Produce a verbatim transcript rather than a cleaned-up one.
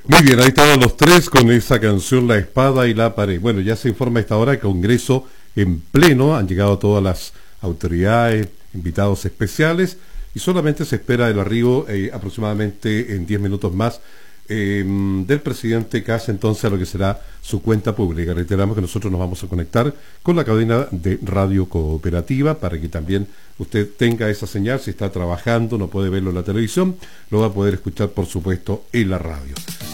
Muy bien, ahí estaban los tres con esa canción La Espada y la Pared. Bueno, ya se informa a esta hora que Congreso en pleno, han llegado todas las autoridades, invitados especiales, y solamente se espera el arribo eh, aproximadamente en diez minutos más eh, del presidente Kast, entonces a lo que será su cuenta pública. Reiteramos que nosotros nos vamos a conectar con la cadena de Radio Cooperativa para que también usted tenga esa señal. Si está trabajando, no puede verlo en la televisión, lo va a poder escuchar por supuesto en la radio.